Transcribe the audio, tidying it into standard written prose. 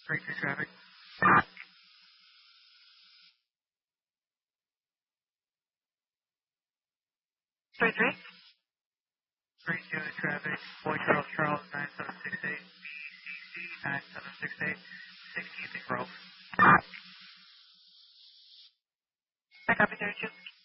Straight through traffic. Straight three. Straight through the traffic. Boy Charles Charles 9768. BCC 9768. 16th and Grove. I copy 32.